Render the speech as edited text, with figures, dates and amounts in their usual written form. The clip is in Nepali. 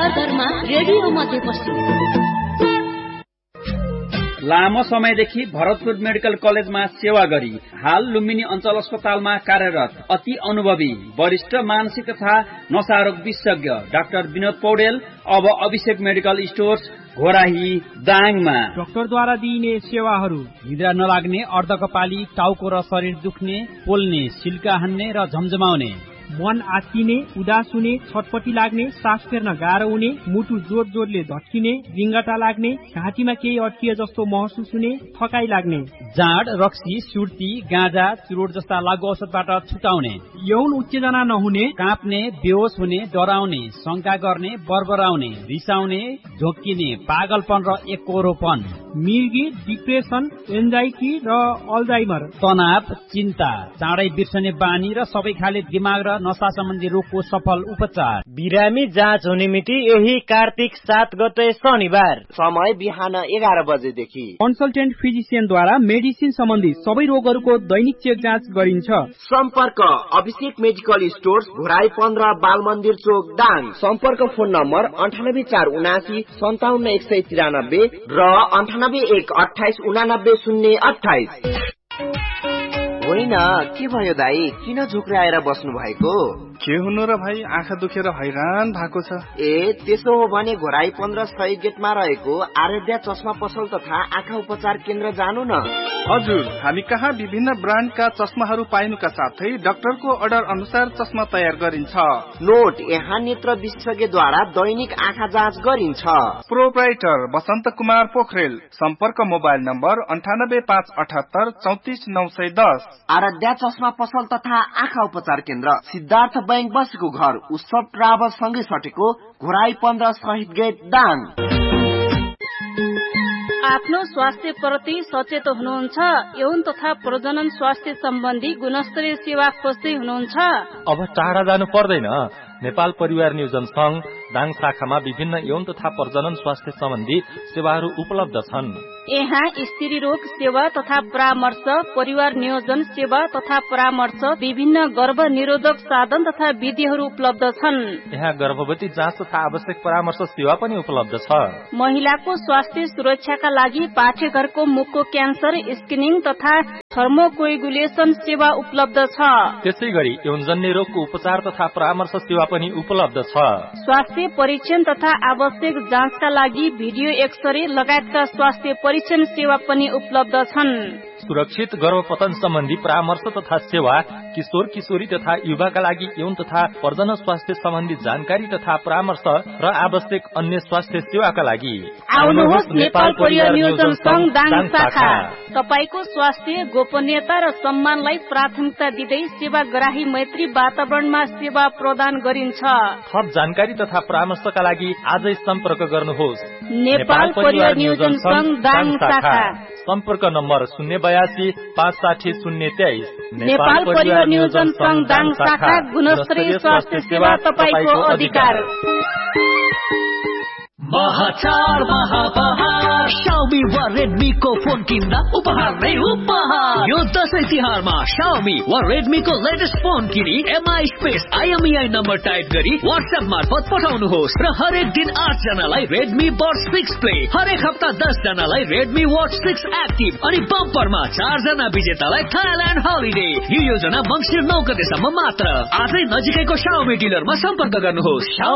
घर घरमा रेडियो मध्यपश्चिम। लामो समयदेखि भरतपुर मेडिकल कलेजमा सेवा गरी हाल लुम्बिनी अञ्चल अस्पतालमा कार्यरत अति अनुभवी वरिष्ठ मानसिक तथा नशारोग विशेषज्ञ डाक्टर विनोद पौडेल अब अभिषेक मेडिकल स्टोर्स घोराही दाङमा डाक्टरद्वारा दिइने सेवाहरू निद्रा नलाग्ने, अर्धकपाली, टाउको र शरीर दुख्ने, पोल्ने, सिल्का हान्ने र झमझमाउने, मन आत्तिने, उदास हुने, छटपटी लाग्ने, सास फेर्न गाह्रो हुने, मुटु जोर जोरले धड्किने, रिङ्गटा लाग्ने, घाँटीमा केही अड्किए जस्तो महसुस हुने, थकाइ लाग्ने, जाँड, रक्सी, सुर्ती, गाँजा, चुरोट जस्ता लागु औषधबाट छुटाउने, यौन उत्तेजना नहुने, काँप्ने, बेहोस हुने, डराउने, शंका गर्ने, बरबराउने, रिसाउने, झोक्किने, पागलपन र एककोरोपन, मिर्गी, डिप्रेसन, एन्जाइटी र अल्जाइमर, तनाव, चिन्ता, चाँडै बिर्सने बानी र सबै खाले दिमाग र नशा सम्बन्धी रोगको सफल उपचार। बिरामी जाँच हुने मिति यही कार्तिक 7 गते शनिबार, समय बिहान 11 बजेदेखि। कन्सल्टेन्ट फिजिसियनद्वारा मेडिसिन सम्बन्धी सबै रोगहरूको दैनिक चेक जाँच गरिन्छ। सम्पर्क अभिषेक मेडिकल स्टोर्स घोराई 15 बाल मन्दिर चोक दाङ। सम्पर्क फोन नम्बर 984779 57193 र 9818289028। होइन, के भयो दाई, किन झुक्राएर बस्नु भएको? के हुनु र भाइ, आँखा दुखेर हैरान भएको छ। ए त्यसो हो भने घोराई 15 सही गेटमा रहेको आराध्या चस्मा पसल तथा आँखा उपचार केन्द्र जानु न। हजुर, हामी कहाँ विभिन्न ब्रान्डका चस्माहरू पाइनुका साथै डाक्टरको अर्डर अनुसार चस्मा तयार गरिन्छ। नोट, यहाँ नेत्र विशेषज्ञद्वारा दैनिक आँखा जाँच गरिन्छ। प्रोप्राइटर बसन्त कुमार पोखरेल। सम्पर्क मोबाइल नम्बर 98578 34910। आराध्या चस्मा पसल तथा आँखा उपचार केन्द्र, सिद्धार्थ बैंक बसेको घर, उत्सव ट्राभल सँगै सटेको घोराई 15 शहीद गेट दाङ। आफ्नो स्वास्थ्य प्रति सचेत हुनुहुन्छ? यौन तथा प्रजनन स्वास्थ्य सम्बन्धी गुणस्तरीय सेवा खोज्दै हुनुहुन्छ? अब टाढा जानु पर्दैन। नेपाल परिवार नियोजन संघ दाङ शाखामा विभिन्न यौन तथा प्रजनन स्वास्थ्य सम्बन्धी सेवाहरू उपलब्ध छन्। यहाँ स्त्री रोग सेवा तथा परामर्श, परिवार नियोजन सेवा तथा परामर्श, विभिन्न गर्भ निरोधक साधन तथा विधिहरू उपलब्ध छन्। यहाँ गर्भवती जाँच तथा आवश्यक परामर्श सेवा पनि उपलब्ध छ। महिलाको स्वास्थ्य सुरक्षाका लागि पाठेघरको मुखको क्यान्सर स्क्रिनिङ तथा थर्मोकोएगुलेसन सेवा उपलब्ध छ। त्यसै गरी यौनजन्य रोगको उपचार तथा परामर्श सेवा पनि उपलब्ध छ। स्वास्थ्य परीक्षण तथा आवश्यक जाँचका लागि भिडियो एक्सरे लगायतका स्वास्थ्य परीक्षण सेवा पनि उपलब्ध छन्। सुरक्षित गर्भपतन सम्बन्धी परामर्श तथा सेवा, किशोर किशोरी तथा युवाका लागि यौन तथा प्रजनन स्वास्थ्य सम्बन्धी जानकारी तथा परामर्श र आवश्यक अन्य स्वास्थ्य सेवाका लागि आउनुहोस् नेपाल परिवार नियोजन संघ दाङ शाखा। तपाईको स्वास्थ्य, गोपनीयता र सम्मानलाई प्राथमिकता दिँदै सेवाग्राही मैत्री वातावरणमा सेवा प्रदान गरिन्छ। थप जानकारी तथा परामर्शका लागि आजै सम्पर्क गर्नुहोस्। नेपाल परिवार नियोजन संघ दाङ शाखा। सम्पर्क नम्बर 082 560 023। नेपाल परिवार नियोजन संघ दाङ शाखा। गुणस्तरीय स्वास्थ्य सेवा तपाईको अधिकार। महाचार महाबहार Xiaomi वा Redmi को फोन किन्दा उपहार नै उपहार। यो दशैं तिहारमा Xiaomi वा Redmi को लेटेस्ट फोन किनी MI space IMEI number type गरी WhatsApp मार्फत पठाउनुहोस् र हरेक दिन 8 जनालाई Redmi Buds 6 Play, हरेक हप्ता 10 जनालाई Redmi Watch 6 Active अनि बम्परमा 4 जना विजेतालाई थाइल्यान्ड हलिडे। यो योजना मङ्सिर 9 गतेसम्म मात्र। आजै नजिकैको Xiaomi डिलरमा सम्पर्क गर्नुहोस्।